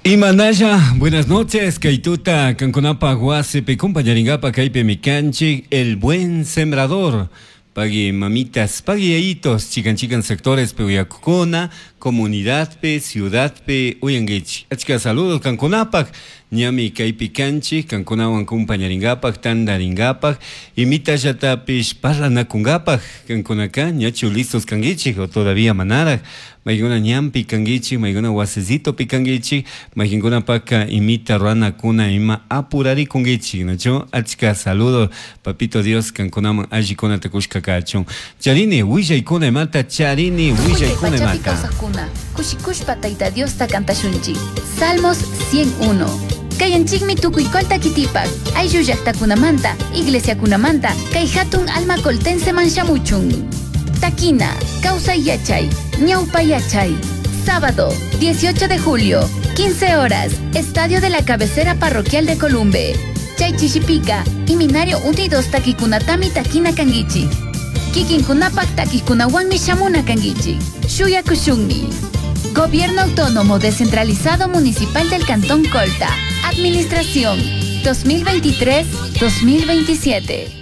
Imanaya, buenas noches, Kaituta, Canconapa, Guasepe, compañeringapa, Caipe, Micanchi, el buen sembrador. Pague mamitas, pague aitos, chican sectores, Peuyacucona, comunidad, ciudad, Uyangich. Achka saludos, Canconapac, Ñami, Caipi Canchi, Canconawan, compañeringapac, Tandaringapac, imita yatapish, Parlanakungapac, Canconaca, Ñachu listos canguichi, o todavía manara. Maiguna ñampi kangichi, maiguna wasecito pikangichi, maiguna paca imita ruana kuna ima apurari kungichi, ¿no? Achka saludo, papito Dios, canconama ajikona tekushka kachon. Charini, willa ikuna mata, charini, willa ikuna mata. Kushikushpa taita Dios ta cantashunchi. Salmos 101. Kayanchikmi tukuykolta kitipak, ayyullakta kunamanta, iglesia kunamanta, kay hatun alma coltense manshamuchun. Taquina, Causa Yachay, Ñaupa Yachay. Sábado, 18 de julio, 15 horas, Estadio de la Cabecera Parroquial de Columbe. Chaychishipica, Iminario Unidos Takikunatami Taquina Kangichi. Kikinkunapak Takikunawanmi Shamuna Kangichi. Shuya Kushunmi. Gobierno Autónomo Descentralizado Municipal del Cantón Colta. Administración 2023-2027.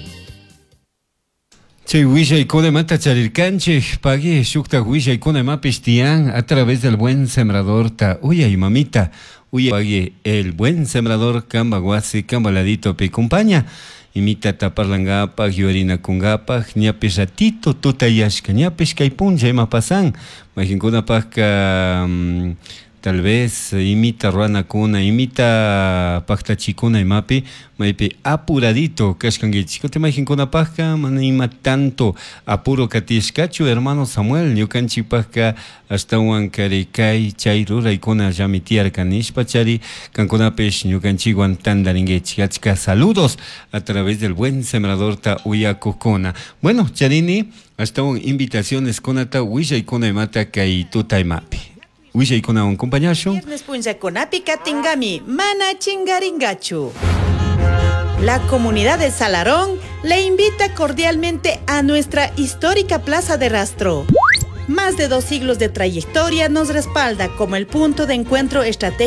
Che willa y cone mata charircanche, pague shukta willa y cone mapistian a través del buen sembrador ta uya y mamita, uya pague el buen sembrador camba guasi, camba ladito pe compañía, imita taparlangapa, giorina kungapa, ñapis ratito tutayashka, ñapis kaipunja y mapasan, majinkuna pasca tal vez imita ruana kuna, imita pacta chicuna y mapi, maipe apuradito, kashkangichiko te majinkuna pasca, manima tanto apuro katishkachu, hermano Samuel, ñukanchi pasca hasta huancaricay, chay rura y kuna yamitiar kanishpa chari, kankunapesh ñukanchi guantandaringechi, achka saludos a través del buen sembrador ta uyakokona. Bueno, charini, hasta un invitaciones konata, willa y kuna mata kai tutay mapi. Willa y con un compañero. Viernes punja con apika tingami, mana chingaringachu. La comunidad de Salarón le invita cordialmente a nuestra histórica Plaza de Rastro. Más de 2 siglos de trayectoria nos respalda como el punto de encuentro estratégico